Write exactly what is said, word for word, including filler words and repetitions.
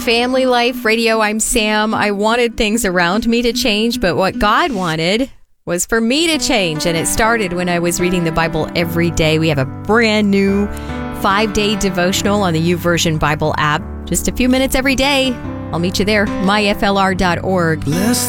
Family Life Radio. I'm Sam. I wanted things around me to change, but what God wanted was for me to change. And it started when I was reading the Bible every day. We have a brand new five-day devotional on the YouVersion Bible app. Just a few minutes every day. I'll meet you there, my f l r dot org. Bless